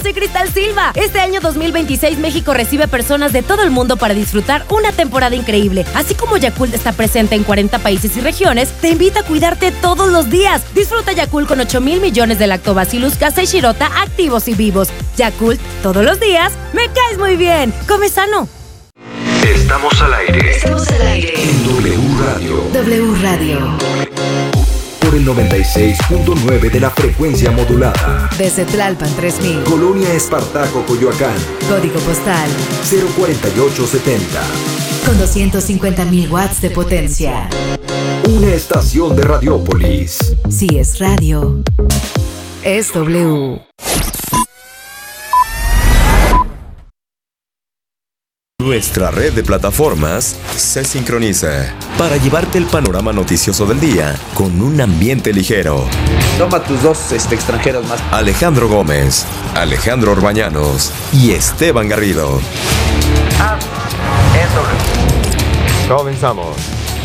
soy Cristal Silva. Este año 2026 México recibe personas de todo el mundo para disfrutar una temporada increíble. Así como Yakult está presente en 40 países y regiones, te invita a cuidarte todos los días. Disfruta Yakult con 8,000 millones de Lactobacillus casei shirota activos y vivos. Yakult, todos los días, me caes muy bien. Come sano. Estamos al aire. Estamos al aire. En W Radio. W Radio. Por el 96.9 de la frecuencia modulada. Desde Tlalpan 3000. Colonia Espartaco, Coyoacán. Código postal 04870. con 250,000 watts de potencia. Una estación de Radiópolis. Si es radio, es W. Nuestra red de plataformas se sincroniza para llevarte el panorama noticioso del día con un ambiente ligero. Toma tus dos extranjeros más. Alejandro Gómez, Alejandro Orbañanos y Esteban Garrido. Comenzamos.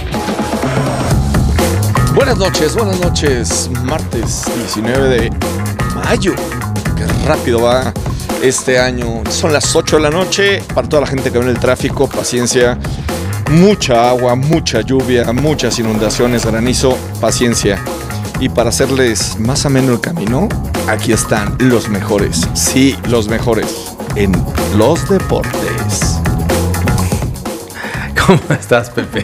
Buenas noches. Martes 19 de mayo. Qué rápido va este año. Son las 8 de la noche. Para toda la gente que va en el tráfico, paciencia. Mucha agua, mucha lluvia, muchas inundaciones, granizo, paciencia. Y para hacerles más ameno el camino, aquí están los mejores. Sí, los mejores en los deportes. ¿Cómo estás, Pepe?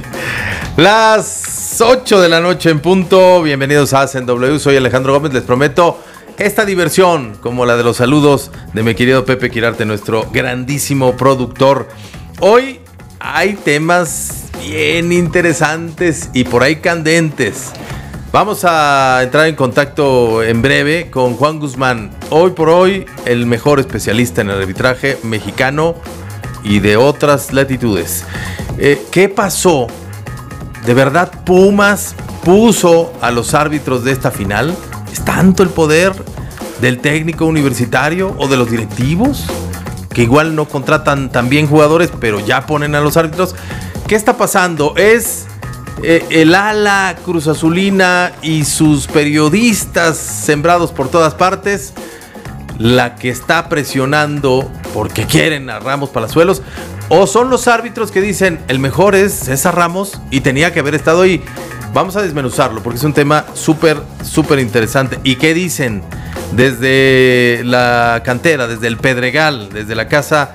Las 8 de la noche en punto. Bienvenidos a Hacen W. Soy Alejandro Gómez. Les prometo esta diversión, como la de los saludos de mi querido Pepe Quirarte, nuestro grandísimo productor. Hoy hay temas bien interesantes y por ahí candentes. Vamos a entrar en contacto en breve con Juan Guzmán. Hoy por hoy, el mejor especialista en el arbitraje mexicano y de otras latitudes. ¿Qué pasó? ¿De verdad Pumas puso a los árbitros de esta final? ¿Es tanto el poder del técnico universitario o de los directivos? Que igual no contratan tan bien jugadores, pero ya ponen a los árbitros. ¿Qué está pasando? ¿Es el ala cruzazulina y sus periodistas sembrados por todas partes la que está presionando porque quieren a Ramos Palazuelos? ¿O son los árbitros que dicen el mejor es César Ramos y tenía que haber estado ahí? Vamos a desmenuzarlo porque es un tema súper interesante. ¿Y qué dicen desde la cantera, desde el Pedregal, desde la casa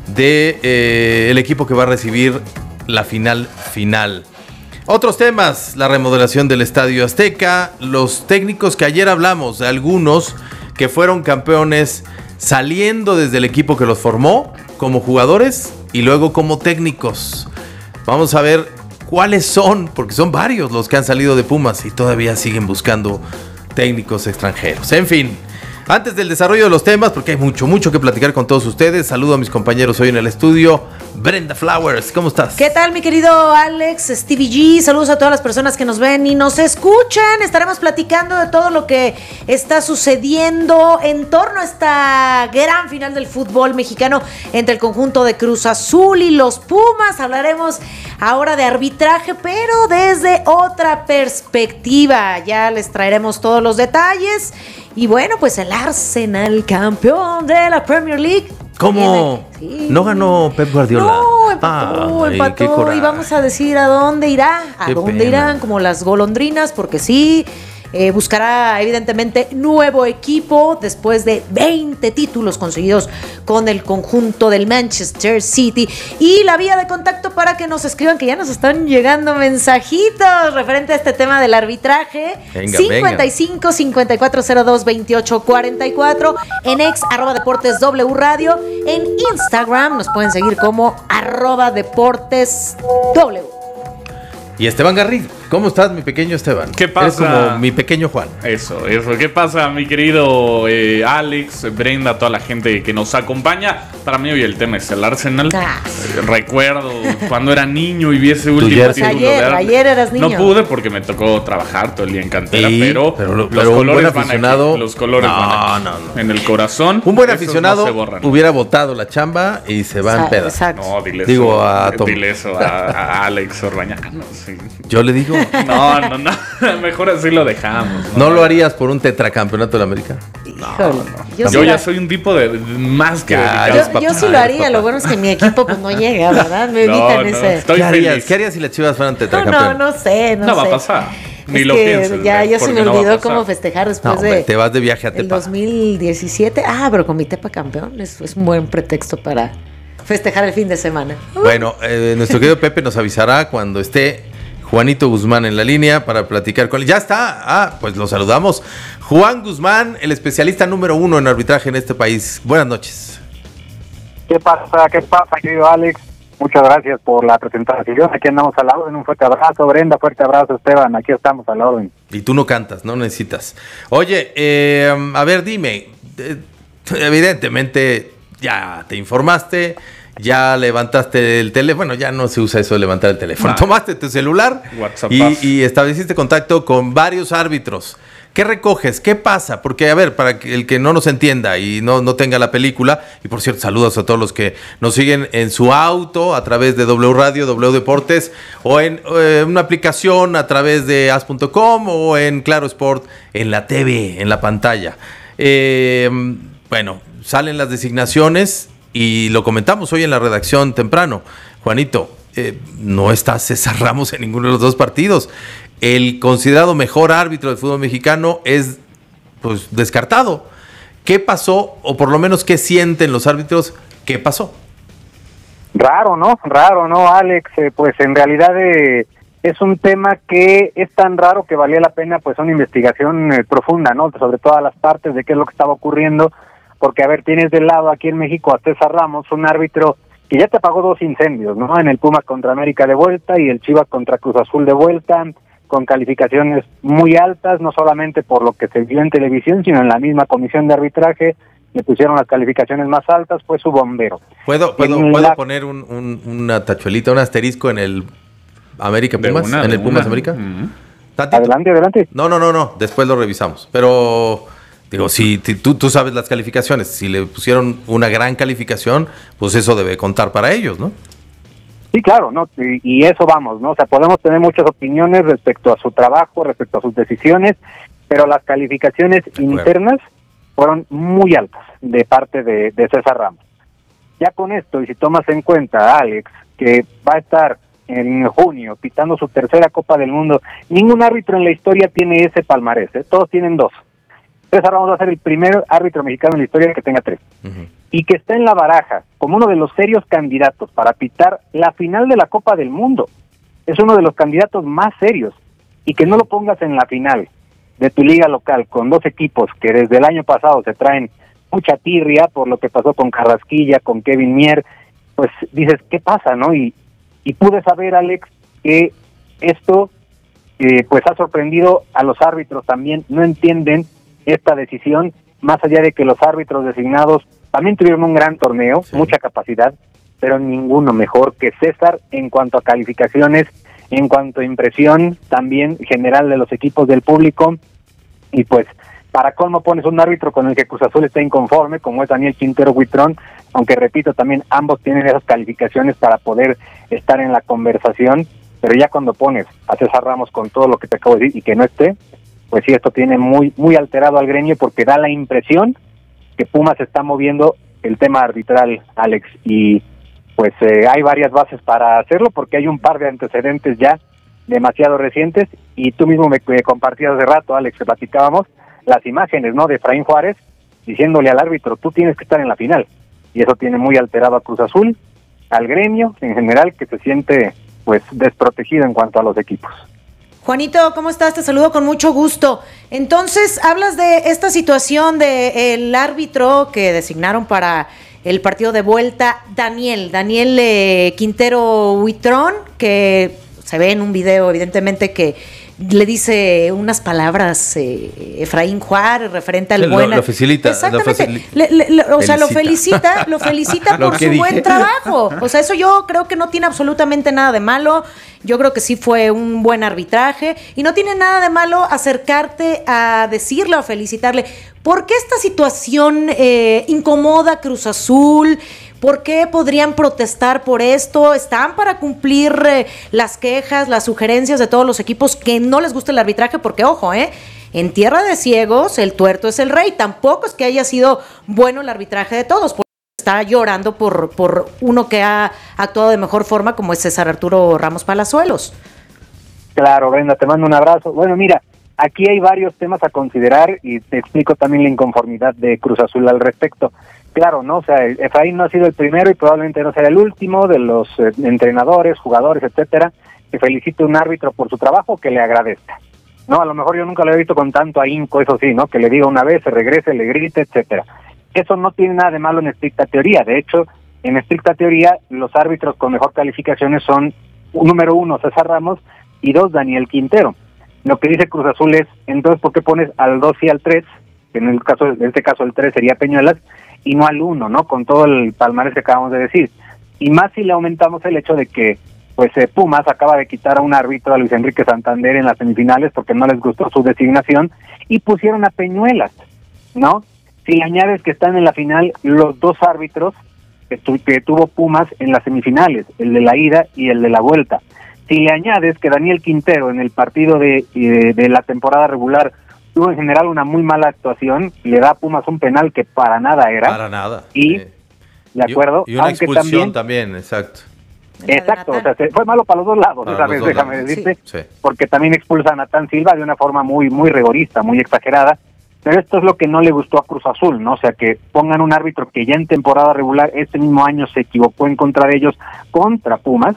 de el equipo que va a recibir la final? Otros temas: la remodelación del Estadio Azteca, los técnicos que ayer hablamos, de algunos que fueron campeones saliendo desde el equipo que los formó como jugadores y luego como técnicos. Vamos a ver cuáles son, porque son varios los que han salido de Pumas y todavía siguen buscando técnicos extranjeros. En fin, antes del desarrollo de los temas, porque hay mucho que platicar con todos ustedes, saludo a mis compañeros hoy en el estudio. Brenda Flowers, ¿cómo estás? ¿Qué tal, mi querido Alex, Stevie G? Saludos a todas las personas que nos ven y nos escuchan. Estaremos platicando de todo lo que está sucediendo en torno a esta gran final del fútbol mexicano entre el conjunto de Cruz Azul y los Pumas. Hablaremos ahora de arbitraje, pero desde otra perspectiva. Ya les traeremos todos los detalles. Y bueno, pues el Arsenal, campeón de la Premier League. ¿Cómo? Sí. ¿No ganó Pep Guardiola? No, empató y vamos a decir a dónde irá. A dónde irán, como las golondrinas, porque sí. Buscará evidentemente nuevo equipo después de 20 títulos conseguidos con el conjunto del Manchester City. Y la vía de contacto para que nos escriban, que ya nos están llegando mensajitos referente a este tema del arbitraje. Venga, 55 5402 2844 en ex @Deportes W Radio. En Instagram nos pueden seguir como @Deportes W. Y Esteban Garrido, ¿cómo estás, mi pequeño Esteban? ¿Qué pasa? Eres como mi pequeño Juan. Eso. ¿Qué pasa, mi querido Alex, Brenda, toda la gente que nos acompaña? Para mí hoy el tema es el Arsenal. Recuerdo cuando era niño y vi ese último título. Ayer eras niño. No pude porque me tocó trabajar todo el día en cantera, Sí, pero un los buen colores aficionado. van aquí. Los colores van aquí. No. En el corazón. Un buen esos aficionado no se borran. hubiera botado la chamba y se va en pedas. Exacto. No, dile Digo eso, a Tom. Dile eso a Alex Orbañanos. Sí. Yo le digo No. Mejor así lo dejamos. ¿No lo harías por un tetracampeonato de la América? Híjole, Yo ya soy un tipo de más que dedicado. Yo sí lo haría, lo bueno es que mi equipo pues no llega, ¿verdad? Me evitan ese. Estoy ¿Qué harías? feliz. ¿Qué harías si las Chivas fueran tetracampeón? No sé. No va a pasar. Ni Es lo que pienses. ya se porque me no va a olvidó pasar. cómo festejar después No, hombre, de te vas de viaje a el Tepa. 2017. Pero con mi Tepa campeón es un buen pretexto para festejar el fin de semana. Bueno, nuestro querido Pepe nos avisará cuando esté Juanito Guzmán en la línea para platicar con él. Ya está. Pues lo saludamos. Juan Guzmán, el especialista número 1 en arbitraje en este país. Buenas noches. ¿Qué pasa, querido Alex? Muchas gracias por la presentación. Aquí andamos a la orden. Un fuerte abrazo, Brenda. Fuerte abrazo, Esteban. Aquí estamos a la orden. Y tú no cantas, no necesitas. Oye, a ver, dime. Evidentemente, ya te informaste, ya levantaste el teléfono. Ya no se usa eso de levantar el teléfono. Tomaste tu celular y estableciste contacto con varios árbitros. ¿Qué recoges? ¿Qué pasa? Porque, a ver, para que el que no nos entienda y no tenga la película, y por cierto, saludos a todos los que nos siguen en su auto, a través de W Radio, W Deportes, o en una aplicación a través de as.com o en Claro Sport, en la TV, en la pantalla. Bueno, salen las designaciones y lo comentamos hoy en la redacción temprano. Juanito, no está César Ramos en ninguno de los dos partidos. El considerado mejor árbitro del fútbol mexicano es pues descartado. ¿Qué pasó? O por lo menos, ¿qué sienten los árbitros? ¿Qué pasó? Raro, ¿no, Alex? Pues en realidad es un tema que es tan raro que valía la pena pues una investigación profunda, ¿no? Sobre todas las partes de qué es lo que estaba ocurriendo. Porque, a ver, tienes del lado aquí en México a César Ramos, un árbitro que ya te apagó 2 incendios, ¿no? En el Pumas contra América de vuelta y el Chivas contra Cruz Azul de vuelta, con calificaciones muy altas, no solamente por lo que se vio en televisión, sino en la misma comisión de arbitraje, le pusieron las calificaciones más altas, fue su bombero. ¿Puedo poner una tachuelita, un asterisco en el América Pumas? ¿En el Pumas América? Adelante. No, después lo revisamos. Pero, digo, si tú sabes las calificaciones, si le pusieron una gran calificación, pues eso debe contar para ellos, ¿no? Sí, claro, ¿no? Y eso vamos, ¿no? O sea, podemos tener muchas opiniones respecto a su trabajo, respecto a sus decisiones, pero las calificaciones internas fueron muy altas de parte de César Ramos. Ya con esto, y si tomas en cuenta, Alex, que va a estar en junio pitando su tercera Copa del Mundo, ningún árbitro en la historia tiene ese palmarés, ¿eh? Todos tienen 2. César Ramos va a ser el primer árbitro mexicano en la historia que tenga 3. Y que está en la baraja como uno de los serios candidatos para pitar la final de la Copa del Mundo. Es uno de los candidatos más serios. Y que no lo pongas en la final de tu liga local con 2 equipos que desde el año pasado se traen mucha tirria por lo que pasó con Carrasquilla, con Kevin Mier, pues dices, ¿qué pasa, no? Y pude saber, Alex, que esto pues ha sorprendido a los árbitros también. No entienden esta decisión, más allá de que los árbitros designados también tuvieron un gran torneo, mucha capacidad, pero ninguno mejor que César en cuanto a calificaciones, en cuanto a impresión también general de los equipos del público. Y pues, para colmo pones un árbitro con el que Cruz Azul está inconforme, como es Daniel Quintero Huitrón, aunque repito, también ambos tienen esas calificaciones para poder estar en la conversación, pero ya cuando pones a César Ramos con todo lo que te acabo de decir y que no esté, pues sí, esto tiene muy muy alterado al gremio, porque da la impresión que Pumas está moviendo el tema arbitral, Alex, y pues hay varias bases para hacerlo, porque hay un par de antecedentes ya demasiado recientes, y tú mismo me compartías hace rato, Alex, que platicábamos las imágenes, ¿no?, de Efraín Juárez diciéndole al árbitro, tú tienes que estar en la final, y eso tiene muy alterado a Cruz Azul, al gremio en general, que se siente pues desprotegido en cuanto a los equipos. Juanito, ¿cómo estás? Te saludo con mucho gusto. Entonces, hablas de esta situación de el árbitro que designaron para el partido de vuelta, Daniel Quintero Huitrón, que se ve en un video, evidentemente, que le dice unas palabras Efraín Juárez referente al buen... Lo felicita. Exactamente. O sea, lo felicita por su buen trabajo. O sea, eso yo creo que no tiene absolutamente nada de malo. Yo creo que sí fue un buen arbitraje. Y no tiene nada de malo acercarte a decirle o felicitarle. ¿Por qué esta situación incomoda a Cruz Azul? ¿Por qué podrían protestar por esto? ¿Están para cumplir las quejas, las sugerencias de todos los equipos que no les gusta el arbitraje? Porque, ojo, en tierra de ciegos el tuerto es el rey. Tampoco es que haya sido bueno el arbitraje de todos. Está llorando por uno que ha actuado de mejor forma, como es César Arturo Ramos Palazuelos. Claro, Brenda, te mando un abrazo. Bueno, mira, aquí hay varios temas a considerar y te explico también la inconformidad de Cruz Azul al respecto. Claro, ¿no? O sea, Efraín no ha sido el primero y probablemente no será el último de los entrenadores, jugadores, etcétera, que felicite a un árbitro por su trabajo, que le agradezca. No, a lo mejor yo nunca lo he visto con tanto ahínco, eso sí, ¿no? Que le diga una vez, se regrese, le grite, etcétera. Eso no tiene nada de malo en estricta teoría. De hecho, en estricta teoría, los árbitros con mejor calificaciones son, número 1, César Ramos, y 2, Daniel Quintero. Lo que dice Cruz Azul es, entonces, ¿por qué pones al 2 y al 3? Que en este caso el 3 sería Peñuelas, y no al 1, ¿no? Con todo el palmarés que acabamos de decir. Y más si le aumentamos el hecho de que, pues, Pumas acaba de quitar a un árbitro, a Luis Enrique Santander, en las semifinales porque no les gustó su designación, y pusieron a Peñuelas, ¿no? Si le añades que están en la final los dos árbitros que tuvo Pumas en las semifinales, el de la ida y el de la vuelta. Si le añades que Daniel Quintero en el partido de la temporada regular tuvo en general una muy mala actuación, le da a Pumas un penal que para nada era. Para nada. Y, de acuerdo. Y una expulsión también, exacto. Exacto, o sea, fue malo para los dos lados, esa vez, déjame decirte, sí. Porque también expulsa a Natán Silva de una forma muy, muy rigorista, muy exagerada. Pero esto es lo que no le gustó a Cruz Azul, ¿no? O sea, que pongan un árbitro que ya en temporada regular este mismo año se equivocó en contra de ellos, contra Pumas,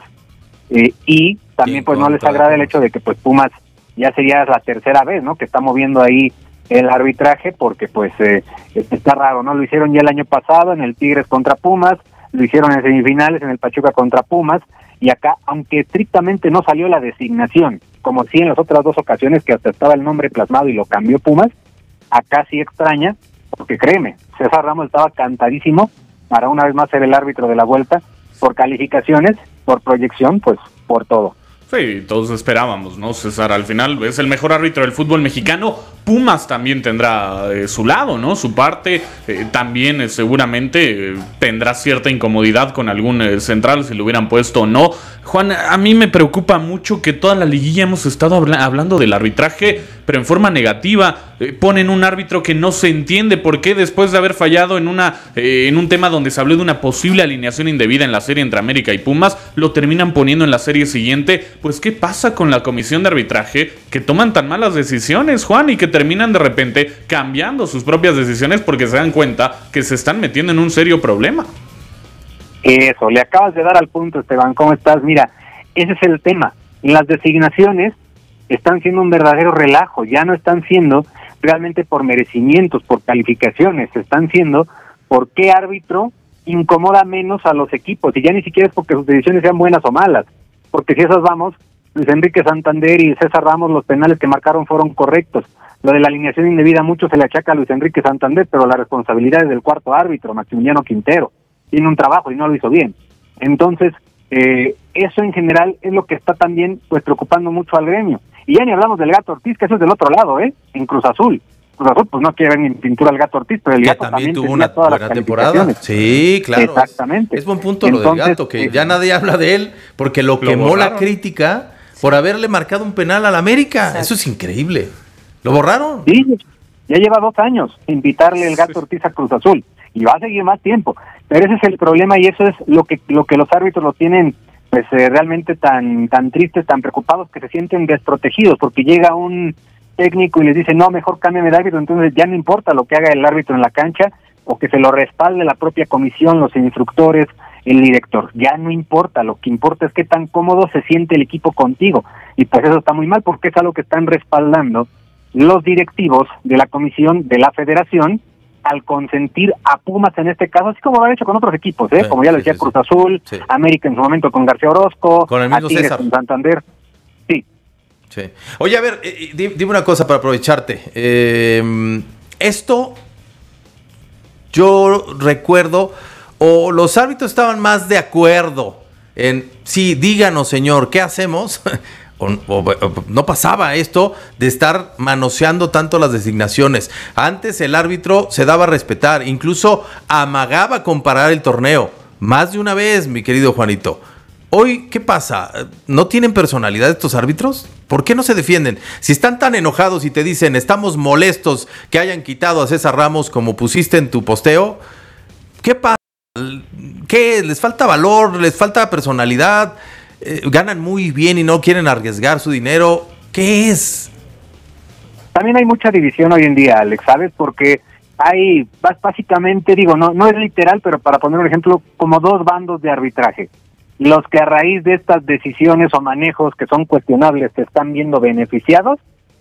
y también pues no les agrada el hecho de que pues Pumas ya sería la tercera vez, ¿no? Que está moviendo ahí el arbitraje, porque pues está raro, ¿no? Lo hicieron ya el año pasado en el Tigres contra Pumas, lo hicieron en semifinales en el Pachuca contra Pumas, y acá, aunque estrictamente no salió la designación, como sí en las otras dos ocasiones que hasta estaba el nombre plasmado y lo cambió Pumas, acá sí extraña, porque créeme, César Ramos estaba cantadísimo para una vez más ser el árbitro de la vuelta, por calificaciones, por proyección, pues por todo. Sí, todos esperábamos, ¿no? César al final es el mejor árbitro del fútbol mexicano. Pumas también tendrá su lado, ¿no? Su parte. También seguramente tendrá cierta incomodidad con algún central, si lo hubieran puesto o no. Juan, a mí me preocupa mucho que toda la liguilla hemos estado hablando del arbitraje, pero en forma negativa. Ponen un árbitro que no se entiende por qué, después de haber fallado en un tema donde se habló de una posible alineación indebida en la serie entre América y Pumas, lo terminan poniendo en la serie siguiente. Pues, ¿qué pasa con la comisión de arbitraje que toman tan malas decisiones, Juan, y que terminan de repente cambiando sus propias decisiones porque se dan cuenta que se están metiendo en un serio problema? Eso, le acabas de dar al punto, Esteban. ¿Cómo estás? Mira, ese es el tema. Las designaciones están siendo un verdadero relajo, ya no están siendo realmente por merecimientos, por calificaciones, están siendo por qué árbitro incomoda menos a los equipos, y ya ni siquiera es porque sus decisiones sean buenas o malas, porque si esas vamos, Luis Enrique Santander y César Ramos, los penales que marcaron fueron correctos. Lo de la alineación indebida mucho se le achaca a Luis Enrique Santander, pero la responsabilidad es del cuarto árbitro, Maximiliano Quintero. Tiene un trabajo y no lo hizo bien. Entonces, eso en general es lo que está también pues preocupando mucho al gremio. Y ya ni hablamos del Gato Ortiz, que eso es del otro lado, en Cruz Azul. Cruz Azul pues no quiere ver ni pintura al Gato Ortiz, pero el Gato también tuvo una buena temporada. Sí, claro. Exactamente. Es buen punto lo del Gato, que ya nadie habla de él, porque lo quemó borraron. La crítica por haberle marcado un penal al América. Exacto. Eso es increíble. ¿Lo borraron? Sí, ya lleva 2 años invitarle el Gato Ortiz a Cruz Azul, y va a seguir más tiempo. Pero ese es el problema, y eso es lo que los árbitros lo tienen pues realmente tan tristes, tan preocupados, que se sienten desprotegidos, porque llega un técnico y les dice, no, mejor cámbiame de árbitro, entonces ya no importa lo que haga el árbitro en la cancha, o que se lo respalde la propia comisión, los instructores, el director, ya no importa, lo que importa es qué tan cómodo se siente el equipo contigo, y pues eso está muy mal, porque es algo que están respaldando los directivos de la comisión de la federación, al consentir a Pumas en este caso, así como lo han hecho con otros equipos, sí, como ya lo decía Cruz Azul, América en su momento con García Orozco, con el mismo Tigres César. Con Santander. Sí. Oye, a ver, dime una cosa para aprovecharte. Esto yo recuerdo, o los árbitros estaban más de acuerdo en, sí, díganos, señor, ¿qué hacemos? O no pasaba esto de estar manoseando tanto las designaciones. Antes el árbitro se daba a respetar, incluso amagaba con parar el torneo. más de una vez, mi querido Juanito. Hoy, ¿qué pasa? ¿No tienen personalidad estos árbitros? ¿Por qué no se defienden? Si están tan enojados y te dicen, estamos molestos que hayan quitado a César Ramos como pusiste en tu posteo, ¿qué pasa? ¿Qué? ¿Les falta valor? ¿Les falta personalidad? ¿Ganan muy bien y no quieren arriesgar su dinero? ¿Qué es? También hay mucha división hoy en día, Alex, ¿sabes? Porque hay, básicamente, digo, no es literal, pero para poner un ejemplo, como dos bandos de arbitraje. Los que a raíz de estas decisiones o manejos que son cuestionables se están viendo beneficiados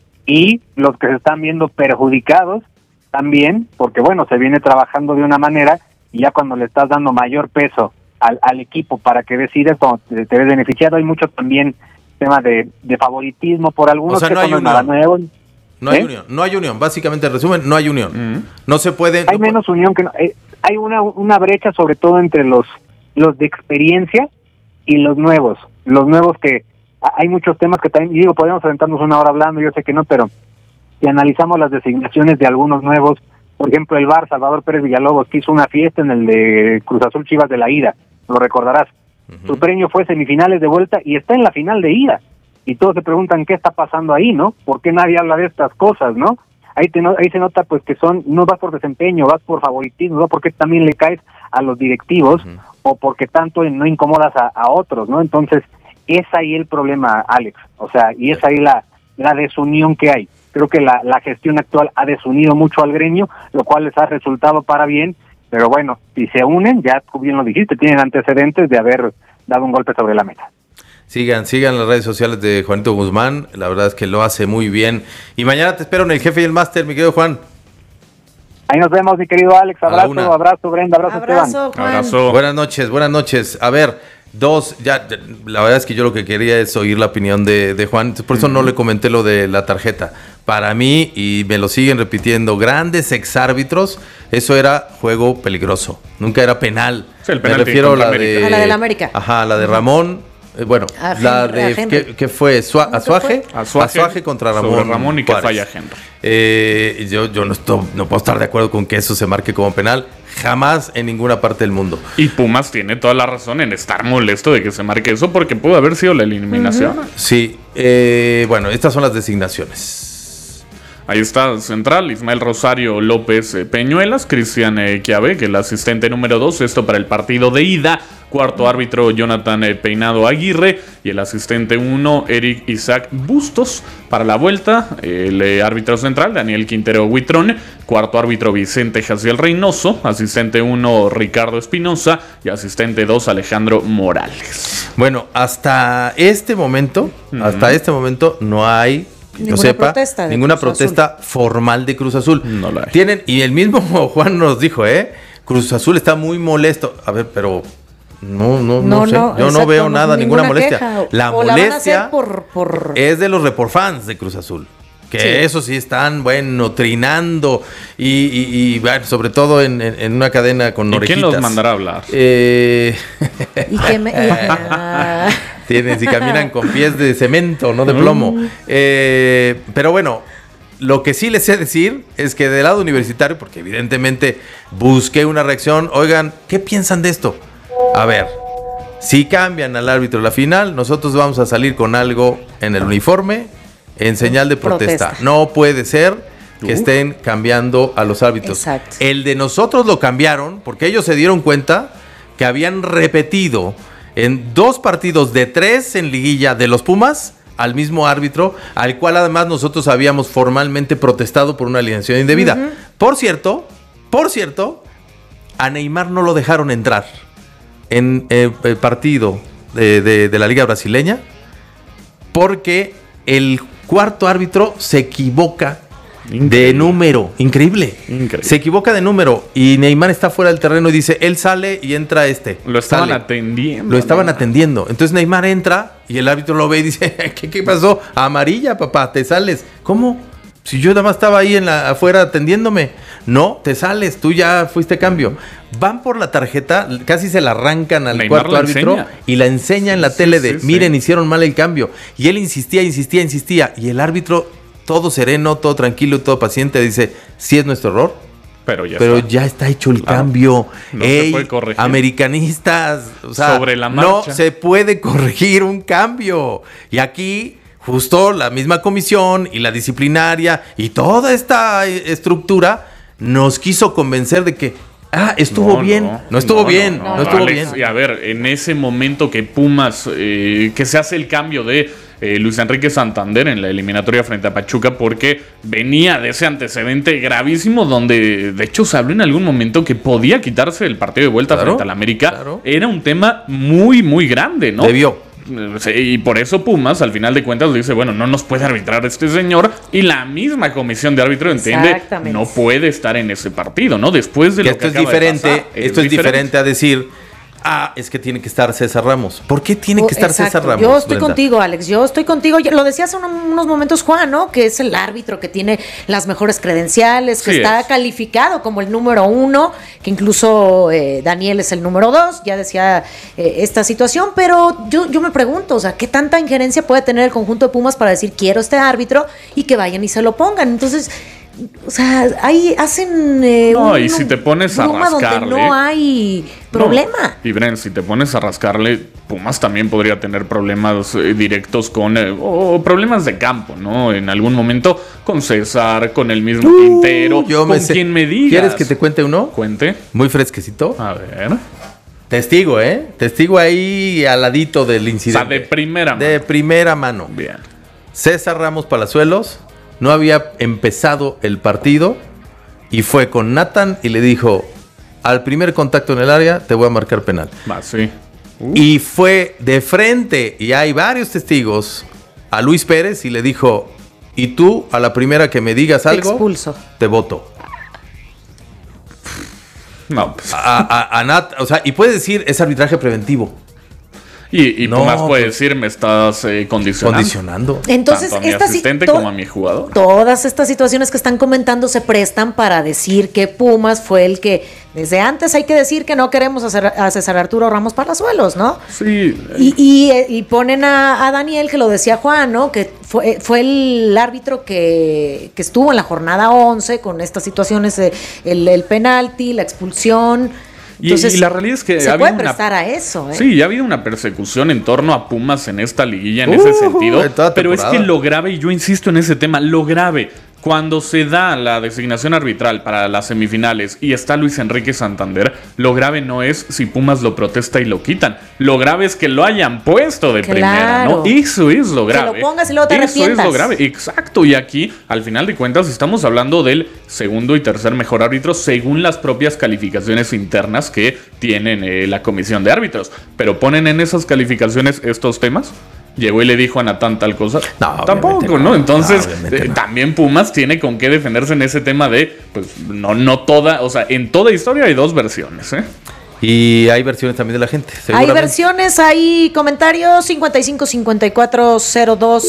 y los que se están viendo perjudicados también, porque bueno, se viene trabajando de una manera y ya cuando le estás dando mayor peso al equipo para que decidas, cuando te ves beneficiado, hay mucho también tema de favoritismo por algunos. O sea, que no hay nada nuevo. No hay unión, no hay unión. Básicamente, en resumen, no hay unión. No se puede. Hay menos unión que no. Hay una brecha, sobre todo entre los de experiencia y los nuevos que hay muchos temas que también, digo, podemos aventarnos una hora hablando, yo sé que no, pero si analizamos las designaciones de algunos nuevos, por ejemplo, el VAR, Salvador Pérez Villalobos, que hizo una fiesta en el de Cruz Azul Chivas de la ida, lo recordarás. Su premio fue semifinales de vuelta y está en la final de ida. Y todos se preguntan qué está pasando ahí, ¿no? ¿Por qué nadie habla de estas cosas, no? Ahí se nota pues que no vas por desempeño, vas por favoritismo, no porque también le caes a los directivos o porque tanto no incomodas a otros, ¿no? Entonces, es ahí el problema, Alex. O sea, y es ahí la desunión que hay. Creo que la gestión actual ha desunido mucho al gremio, lo cual les ha resultado para bien, pero bueno, si se unen, ya tú bien lo dijiste, tienen antecedentes de haber dado un golpe sobre la mesa. Sigan las redes sociales de Juanito Guzmán, la verdad es que lo hace muy bien. Y mañana te espero en El Jefe y el Máster, mi querido Juan. Ahí nos vemos, mi querido Alex. Abrazo, Brenda, abrazo, Esteban. Juan. Abrazo. Buenas noches. A ver, la verdad es que yo lo que quería es oír la opinión de Juan, por eso no le comenté lo de la tarjeta. Para mí, y me lo siguen repitiendo, grandes exárbitros, eso era juego peligroso, nunca era penal. Sí, el penalti me refiero a la del América. Ajá, la de Ramón. Bueno, la de ¿qué fue? Azuaje contra Ramón. Sobre Ramón y que Juárez. falla Henry. Yo no puedo estar de acuerdo con que eso se marque como penal. Jamás en ninguna parte del mundo. Y Pumas tiene toda la razón en estar molesto de que se marque eso porque pudo haber sido la eliminación. Sí, bueno, estas son las designaciones. Ahí está Central, Ismael Rosario López Peñuelas, Cristian Chiave, que es el asistente número 2, esto para el partido de ida. Cuarto árbitro, Jonathan Peinado Aguirre. Y el asistente 1, Eric Isaac Bustos. Para la vuelta, el árbitro central, Daniel Quintero Huitrón. Cuarto árbitro, Vicente Jaciel Reynoso. Asistente 1, Ricardo Espinosa. Y asistente 2, Alejandro Morales. Bueno, hasta este momento no hay, ninguna protesta formal de Cruz Azul. No la hay. Tienen, y el mismo Juan nos dijo, Cruz Azul está muy molesto. A ver, pero no sé. Yo no veo nada, ninguna molestia. Queja. La o molestia la van a hacer por... es de los reportfans de Cruz Azul. Que eso sí están, trinando y bueno, sobre todo en una cadena con orejitas. ¿Y quién los mandará a hablar? Si caminan con pies de cemento, no de plomo. Pero bueno, lo que sí les sé decir es que del lado universitario, porque evidentemente busqué una reacción, oigan, ¿qué piensan de esto? A ver, si cambian al árbitro de la final, nosotros vamos a salir con algo en el uniforme en señal de protesta. No puede ser que estén cambiando a los árbitros. Exacto. El de nosotros lo cambiaron porque ellos se dieron cuenta que habían repetido en 2 partidos de 3 en liguilla de los Pumas al mismo árbitro, al cual además nosotros habíamos formalmente protestado por una alineación indebida. Por cierto, a Neymar no lo dejaron entrar en el partido de la Liga Brasileña porque el cuarto árbitro se equivoca de número. Increíble. Se equivoca de número y Neymar está fuera del terreno y dice, él sale y entra Lo estaban atendiendo. Lo estaban atendiendo. Entonces Neymar entra y el árbitro lo ve y dice, ¿qué pasó? Amarilla, papá, te sales. ¿Cómo? Si yo nada más estaba ahí afuera atendiéndome. No, te sales, tú ya fuiste cambio. Van por la tarjeta, casi se la arrancan al Neymar cuarto árbitro y la enseña en la tele de, miren, hicieron mal el cambio. Y él insistía. Y el árbitro, todo sereno, todo tranquilo, todo paciente, dice, sí es nuestro error. Pero ya está hecho el cambio. No se puede corregir. Americanistas, o sea, sobre la marcha. no se puede corregir un cambio. Y aquí, justo la misma comisión y la disciplinaria y toda esta estructura nos quiso convencer de que estuvo bien. No estuvo bien. Alex, y a ver, en ese momento que Pumas, que se hace el cambio de Luis Enrique Santander en la eliminatoria frente a Pachuca, porque venía de ese antecedente gravísimo donde de hecho se habló en algún momento que podía quitarse el partido de vuelta frente al América. Era un tema muy, muy grande, ¿no? Debió. Y por eso Pumas, al final de cuentas, dice, bueno, no nos puede arbitrar este señor. Y la misma comisión de árbitro entiende, no puede estar en ese partido, ¿no? Después de lo que acaba de pasar. Esto es diferente a decir, es que tiene que estar César Ramos. ¿Por qué tiene que estar César Ramos? Yo estoy contigo, Alex, yo estoy contigo. Lo decía hace unos momentos Juan, ¿no? Que es el árbitro que tiene las mejores credenciales, que está calificado como el número 1, que incluso Daniel es el número 2, ya decía esta situación, pero yo me pregunto, o sea, ¿qué tanta injerencia puede tener el conjunto de Pumas para decir quiero este árbitro y que vayan y se lo pongan? Entonces, o sea, ahí hacen y si te pones a rascarle, donde no hay problema. Y Bren, si te pones a rascarle, Pumas también podría tener problemas directos con o problemas de campo, ¿no? En algún momento con César, con el mismo Quintero, con quien me digas. ¿Quieres que te cuente uno? Cuente. Muy fresquecito. A ver. Testigo, Testigo ahí al ladito del incidente. O sea, de primera mano. De primera mano. Bien. César Ramos Palazuelos no había empezado el partido y fue con Nathan y le dijo, al primer contacto en el área te voy a marcar penal. Sí. Y fue de frente, y hay varios testigos, a Luis Pérez y le dijo, y tú a la primera que me digas algo, expulso. Te voto. No, pues. A Nat, o sea, y puede decir, es arbitraje preventivo. Y Pumas puede decir, me estás condicionando. Entonces, tanto a mi asistente como a mi jugador. Todas estas situaciones que están comentando se prestan para decir que Pumas fue el que, desde antes hay que decir que no queremos a César Arturo Ramos Palazuelos, ¿no? Sí. Y ponen a Daniel, que lo decía Juan, ¿no? Que fue el árbitro que estuvo en la jornada 11 con estas situaciones, el penalti, la expulsión. Entonces, y la realidad es que se puede prestar a eso. Sí, ya ha habido una persecución en torno a Pumas en esta liguilla, en ese sentido. Pero es que lo grave, y yo insisto en ese tema, lo grave, cuando se da la designación arbitral para las semifinales y está Luis Enrique Santander, lo grave no es si Pumas lo protesta y lo quitan. Lo grave es que lo hayan puesto de primera, ¿no? Eso es lo grave. Que lo pongas y luego te arrepientas. Eso es lo grave, exacto. Y aquí, al final de cuentas, estamos hablando del segundo y tercer mejor árbitro según las propias calificaciones internas que tienen la comisión de árbitros. Pero ponen en esas calificaciones estos temas. Llegó y le dijo a Natán tal cosa. No, tampoco, ¿no? Entonces, también Pumas tiene con qué defenderse en ese tema de, pues, no toda, o sea, en toda historia hay dos versiones, Y hay versiones también de la gente. Hay versiones, hay comentarios 55 54 02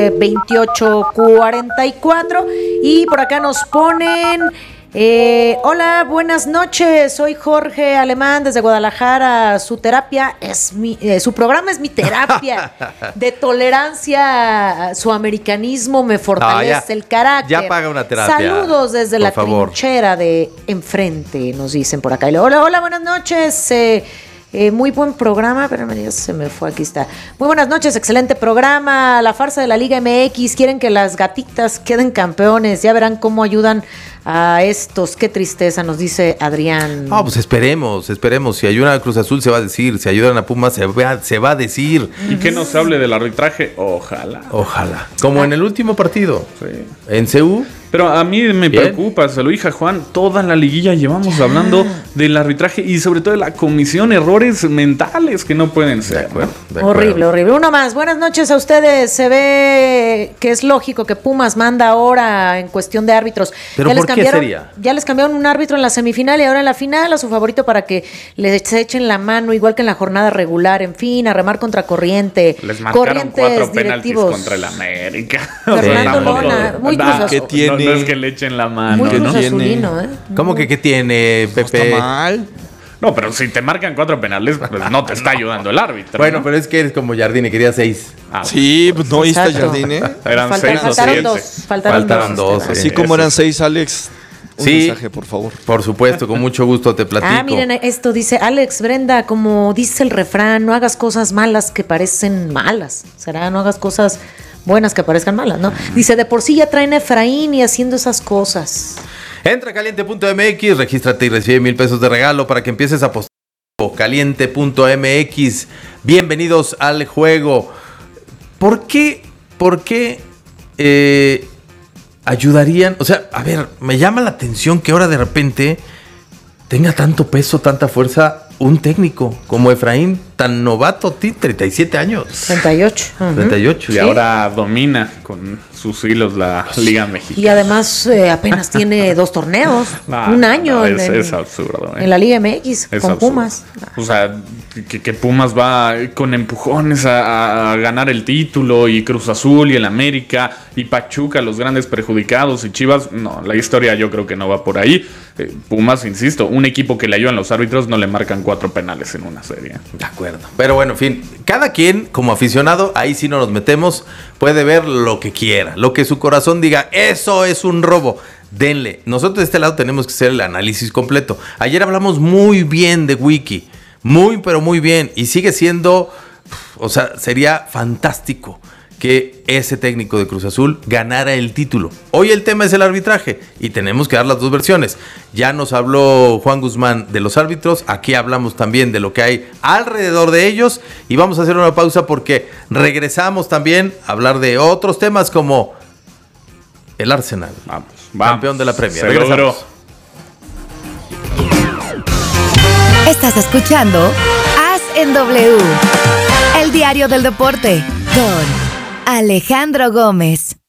28 44 y por acá nos ponen hola, buenas noches, soy Jorge Alemán desde Guadalajara. Su terapia es su programa es mi terapia de tolerancia. Su americanismo me fortalece el carácter. Ya paga una terapia. Saludos desde la trinchera de enfrente, nos dicen por acá. Hola, buenas noches. Muy buen programa, pero ya se me fue, aquí está. Muy buenas noches, excelente programa. La farsa de la Liga MX, quieren que las gatitas queden campeones. Ya verán cómo ayudan a estos. Qué tristeza, nos dice Adrián. No, pues esperemos. Si ayudan a Cruz Azul se va a decir, si ayudan a Pumas se va a decir. Y que no se hable del arbitraje, ojalá. Como en el último partido, en CU. Pero a mí me preocupa, se lo dije a Juan, toda la liguilla llevamos hablando del arbitraje y sobre todo de la comisión, errores mentales que no pueden ser. Horrible. Uno más, buenas noches a ustedes. Se ve que es lógico que Pumas manda ahora en cuestión de árbitros. ¿Pero por qué sería? Ya les cambiaron un árbitro en la semifinal y ahora en la final a su favorito para que les echen la mano, igual que en la jornada regular, en fin, a remar contra corriente. Les marcaron 4 penaltis contra el América. Fernando Lona, muy Cruz Azul. No es que le echen la mano. Muy Cruz Azulino, ¿Cómo que qué tiene, Pepe? No está mal. No, pero si te marcan 4 penales, pues no te está ayudando el árbitro. Bueno, ¿no? pero es que eres como Jardine, quería 6. Sí, pues no, ahí está Jardine. Eran 6 o 7. Faltaron dos. Así como eran 6, Alex. Un Sí, mensaje, por favor. Por supuesto, con mucho gusto te platico. Miren, esto dice Alex Brenda, como dice el refrán, no hagas cosas malas que parecen malas. Será, no hagas cosas buenas que parezcan malas, ¿no? Dice, de por sí ya traen a Efraín y haciendo esas cosas. Entra a caliente.mx, regístrate y recibe 1,000 pesos de regalo para que empieces a apostar. Caliente.mx, bienvenidos al juego. ¿Por qué ayudarían? O sea, a ver, me llama la atención que ahora de repente tenga tanto peso, tanta fuerza un técnico como Efraín, tan novato, 37 años. 38. 38. Y Sí. ahora domina con sus hilos la Liga Mexicana. Y además apenas tiene 2 torneos, un año es absurdo. en la Liga MX Es con absurdo. Pumas. O sea, que Pumas va con empujones a ganar el título, y Cruz Azul y el América y Pachuca, los grandes perjudicados, y Chivas, no, la historia yo creo que no va por ahí. Pumas, insisto, un equipo que le ayudan los árbitros, no le marcan 4 penales en una serie. De acuerdo. Pero bueno, en fin, cada quien como aficionado, ahí sí no nos metemos, puede ver lo que quiera, lo que su corazón diga, eso es un robo. Denle. Nosotros de este lado tenemos que hacer el análisis completo. Ayer hablamos muy bien de Wiki, pero muy bien, y sigue siendo, o sea, sería fantástico que ese técnico de Cruz Azul ganara el título. Hoy el tema es el arbitraje y tenemos que dar las dos versiones. Ya nos habló Juan Guzmán de los árbitros, aquí hablamos también de lo que hay alrededor de ellos y vamos a hacer una pausa porque regresamos también a hablar de otros temas como el Arsenal, Vamos. campeón de la Premier. Se Regresamos. logró. Estás escuchando As en W, el diario del deporte, con Alejandro Gómez.